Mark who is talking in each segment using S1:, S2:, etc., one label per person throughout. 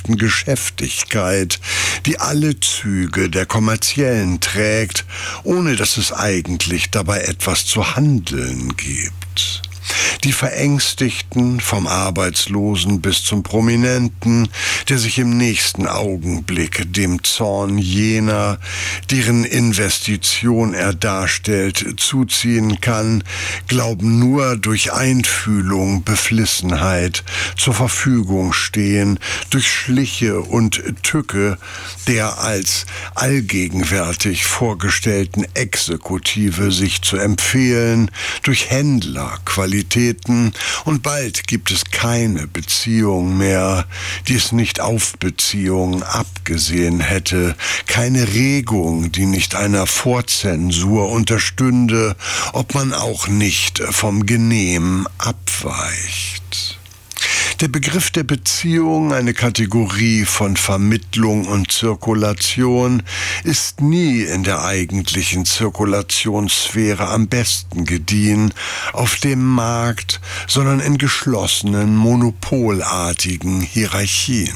S1: dauerhaften Geschäftigkeit, die alle Züge der kommerziellen trägt, ohne dass es eigentlich dabei etwas zu handeln gibt. Die Verängstigten, vom Arbeitslosen bis zum Prominenten, der sich im nächsten Augenblick dem Zorn jener, deren Investition er darstellt, zuziehen kann, glauben nur durch Einfühlung, Beflissenheit zur Verfügung stehen, durch Schliche und Tücke der als allgegenwärtig vorgestellten Exekutive sich zu empfehlen, durch Händler, Qualitäten, und bald gibt es keine Beziehung mehr, die es nicht auf Beziehungen abgesehen hätte, keine Regung, die nicht einer Vorzensur unterstünde, ob man auch nicht vom Genehm abweicht. Der Begriff der Beziehung, eine Kategorie von Vermittlung und Zirkulation, ist nie in der eigentlichen Zirkulationssphäre am besten gediehen, auf dem Markt, sondern in geschlossenen, monopolartigen Hierarchien.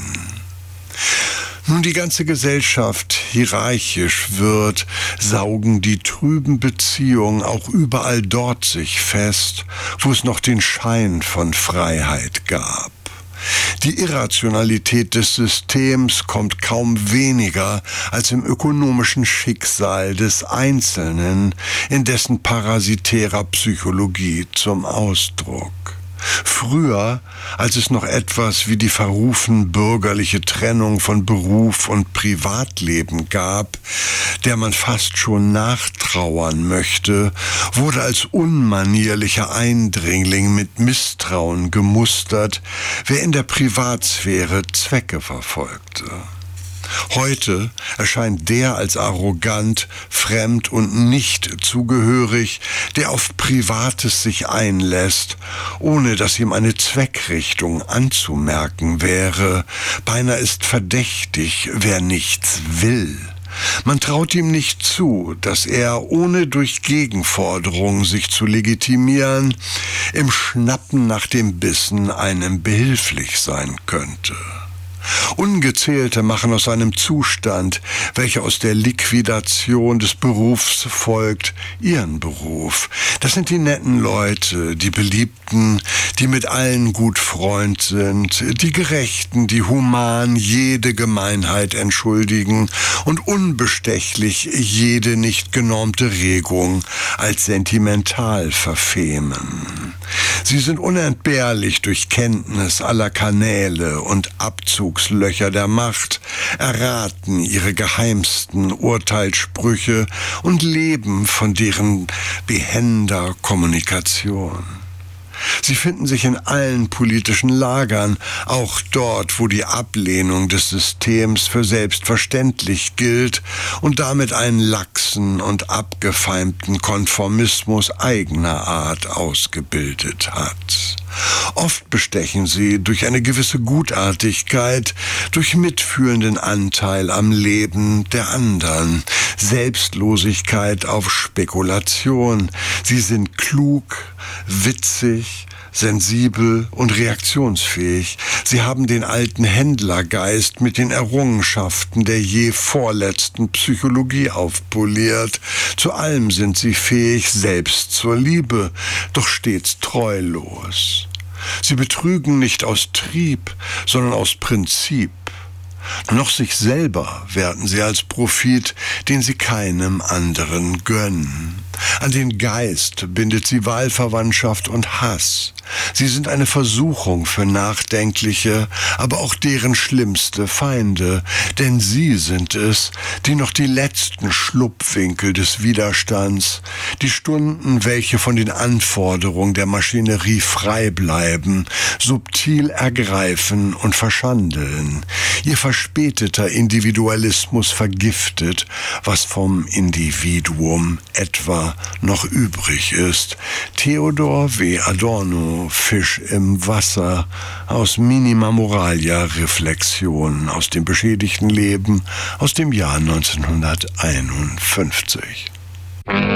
S1: Nun die ganze Gesellschaft hierarchisch wird, saugen die trüben Beziehungen auch überall dort sich fest, wo es noch den Schein von Freiheit gab. Die Irrationalität des Systems kommt kaum weniger als im ökonomischen Schicksal des Einzelnen, in dessen parasitärer Psychologie zum Ausdruck. Früher, als es noch etwas wie die verrufen bürgerliche Trennung von Beruf und Privatleben gab, der man fast schon nachtrauern möchte, wurde als unmanierlicher Eindringling mit Misstrauen gemustert, wer in der Privatsphäre Zwecke verfolgte. Heute erscheint der als arrogant, fremd und nicht zugehörig, der auf Privates sich einlässt, ohne dass ihm eine Zweckrichtung anzumerken wäre. Beinahe ist verdächtig, wer nichts will. Man traut ihm nicht zu, dass er, ohne durch Gegenforderung sich zu legitimieren, im Schnappen nach dem Bissen einem behilflich sein könnte. Ungezählte machen aus einem Zustand, welcher aus der Liquidation des Berufs folgt, ihren Beruf. Das sind die netten Leute, die Beliebten, die mit allen gut Freund sind, die Gerechten, die human jede Gemeinheit entschuldigen und unbestechlich jede nicht genormte Regung als sentimental verfemen. Sie sind unentbehrlich durch Kenntnis aller Kanäle und Abzugslöcher der Macht, erraten ihre geheimsten Urteilssprüche und leben von deren behender Kommunikation. Sie finden sich in allen politischen Lagern, auch dort, wo die Ablehnung des Systems für selbstverständlich gilt und damit einen laxen und abgefeimten Konformismus eigener Art ausgebildet hat. Oft bestechen sie durch eine gewisse Gutartigkeit, durch mitfühlenden Anteil am Leben der anderen, Selbstlosigkeit auf Spekulation. Sie sind klug, witzig, sensibel und reaktionsfähig. Sie haben den alten Händlergeist mit den Errungenschaften der je vorletzten Psychologie aufpoliert. Zu allem sind sie fähig, selbst zur Liebe, doch stets treulos. Sie betrügen nicht aus Trieb, sondern aus Prinzip. Noch sich selber werten sie als Profit, den sie keinem anderen gönnen. An den Geist bindet sie Wahlverwandtschaft und Hass. Sie sind eine Versuchung für Nachdenkliche, aber auch deren schlimmste Feinde, denn sie sind es, die noch die letzten Schlupfwinkel des Widerstands, die Stunden, welche von den Anforderungen der Maschinerie frei bleiben, subtil ergreifen und verschandeln. Ihr verspäteter Individualismus vergiftet, was vom Individuum etwa noch übrig ist. Theodor W. Adorno, Fisch im Wasser, aus Minima Moralia Reflexionen aus dem beschädigten Leben aus dem Jahr 1951.